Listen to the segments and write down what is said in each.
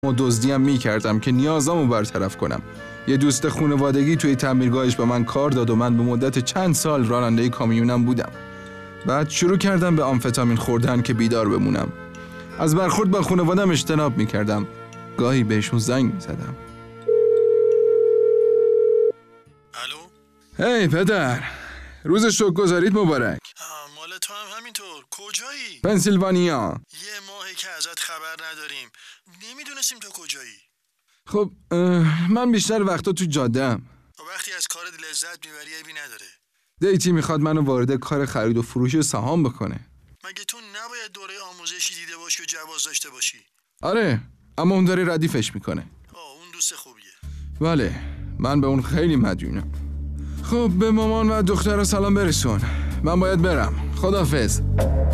و دزدیم میکردم که نیازامو برطرف کنم. یه دوست خانوادگی توی تعمیرگاهش به من کار داد و من به مدت چند سال راننده کامیونم بودم. بعد شروع کردم به آمفتامین خوردن که بیدار بمونم. از برخورد با خانوادم اجتناب میکردم. گاهی بهشون زنگ میزدم. الو؟ هی پدر، روز شکرگزاریت مبارک. مال تو هم همینطور. کجایی؟ پنسیلوانیا. یه ماهی که ازت خبر نداریم. نمیدونستیم تو کجایی. خب من بیشتر وقتا تو جاده‌ام. وقتی از کارت لذت میبری عیبی نداره. دیتی میخواد منو وارد کار خرید و فروش سهام بکنه. مگه تو نباید دوره آموزشی دیده باشی و جواز داشته باشی؟ آره، اما اون داره ردیفش میکنه. اون دوست خوبیه. بله، من به اون خیلی مدیونم. خب به مامان و دختر سلام برسون. من باید برم. خداحافظ.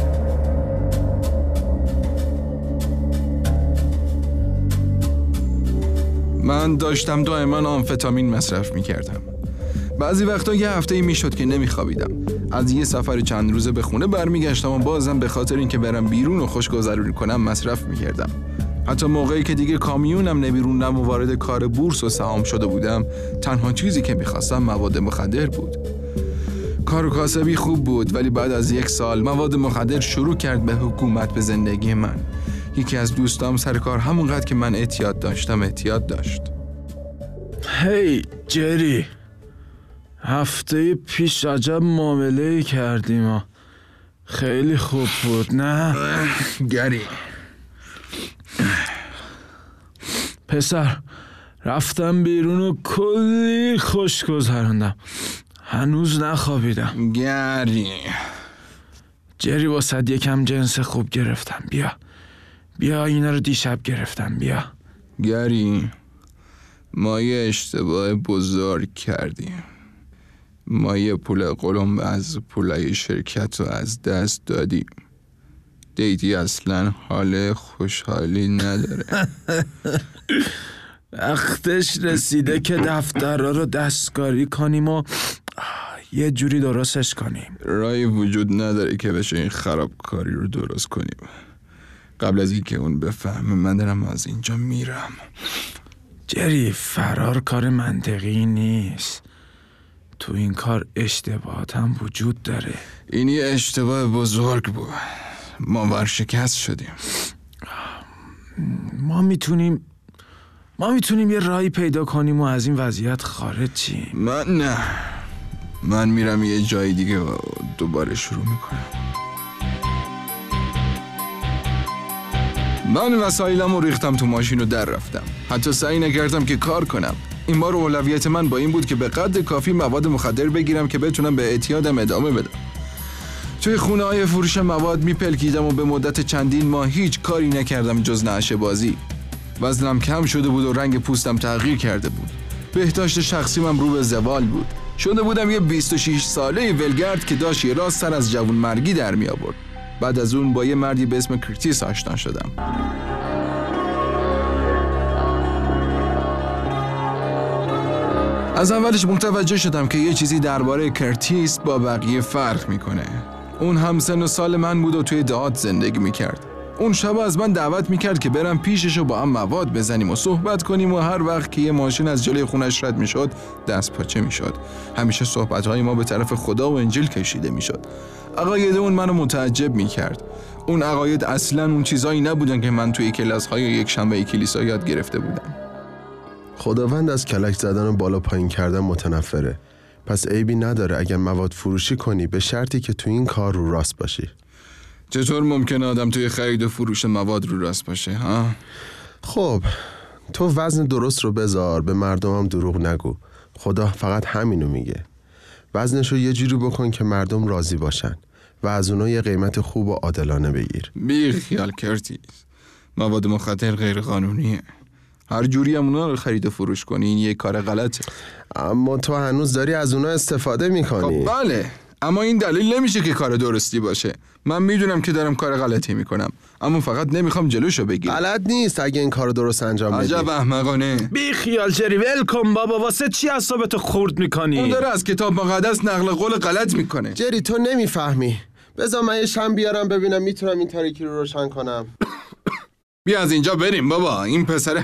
من داشتم دائما آمفتامین مصرف میکردم. بعضی وقتا یه هفته‌ای میشد که نمیخوابیدم. از یه سفر چند روزه به خونه برمیگشتم و بازم به خاطر اینکه برم بیرون و خوشگذرونی کنم مصرف میکردم. حتی موقعی که دیگه کامیونم نمیروندم و وارد کار بورس و سهام شده بودم، تنها چیزی که میخواستم مواد مخدر بود. کار و کاسبی خوب بود، ولی بعد از 1 سال مواد مخدر شروع کرد به حکومت به زندگی من. یکی از دوستام سر کار همونقدر که من اعتیاد داشت. هی جری، هفته پیش عجب معامله کردیم. خیلی خوب بود نه؟ گری پسر، رفتم بیرون و کلی خوش گذراندم. هنوز نخوابیدم. جری واسه یکم جنس خوب گرفتم. بیا اینا رو دیشب گرفتم. بیا گری، ما یه اشتباه بزرگ کردیم. ما یه پول قلم از پولای شرکت رو از دست دادیم. دیتی اصلا حال خوشحالی نداره. وقتش رسیده که دفترها رو دستکاری کنیم و یه جوری درستش کنیم. راهی وجود نداره که بشه این خرابکاری رو درست کنیم. قبل از اینکه اون بفهمه من دارم از اینجا میرم. جری، فرار کار منطقی نیست. تو این کار اشتباهات هم وجود داره. این یه اشتباه بزرگ بود. ما ورشکست شدیم. ما میتونیم یه راهی پیدا کنیم و از این وضعیت خارج چیم. من میرم یه جای دیگه و دوباره شروع میکنم. من وسایلم رو ریختم تو ماشین و در رفتم. حتی سعی نکردم که کار کنم. این بار اولویت من با این بود که به قدر کافی مواد مخدر بگیرم که بتونم به اعتیادم ادامه بدم. توی خونه‌های فروش مواد میپلکیدم و به مدت چندین ماه هیچ کاری نکردم جز نعشه بازی. وزنم کم شده بود و رنگ پوستم تغییر کرده بود. بهداشت شخصیم رو به زوال بود. شده بودم یه 26 ساله ولگرد که داشت یه راست سر از جوانمرگی در می آورد. بعد از اون با یه مردی به اسم کرتیس آشنا شدم. از اولش متوجه شدم که یه چیزی درباره کرتیس با بقیه فرق میکنه. اون هم سن و سال من بود و توی دهات زندگی میکرد. اون شب از من دعوت میکرد که برم پیشش و با هم مواد بزنیم و صحبت کنیم و هر وقت که یه ماشین از جلوی خونش رد میشد دست پاچه میشد. همیشه صحبتهای ما به طرف خدا و انجیل کشیده میشد. عقاید اون منو متعجب میکرد. اون عقاید اصلاً اون چیزایی نبودن که من توی کلاس‌های یک شنبه کلیسا یاد گرفته بودم. خداوند از کلک زدن و بالا پایین کردن متنفره. پس عیبی نداره اگر مواد فروشی کنی، به شرطی که تو این کار رو راست باشی. چطور ممکنه آدم توی خرید و فروش مواد رو راست باشه ها؟ خب تو وزن درست رو بذار، به مردم هم دروغ نگو. خدا فقط همینو میگه. وزنش رو یه جوری بکن که مردم راضی باشن و از اونها یه قیمت خوب و عادلانه بگیر. بی خیال کرتیس، مواد مخدر غیر قانونیه. هر جوری هم اونا رو خرید و فروش کنی این یه کار غلطه. اما تو هنوز داری از اونا استفاده میکنی. خب بله، اما این دلیل نمیشه که کار درستی باشه. من میدونم که دارم کار غلطی میکنم، اما فقط نمیخوام جلوشو بگیرم. غلط نیست اگه این کار درست انجام بدی. عجب احمقانه. بی خیال جری، ولکن بابا. واسه چی اعصابتو خورد میکنی؟ اون داره از کتاب مقدس نقل قول غلط میکنه. جری تو نمیفهمی. بذار من یه شمع بیارم ببینم میتونم این تاریکی رو روشن کنم. بیا از اینجا بریم بابا. این پسر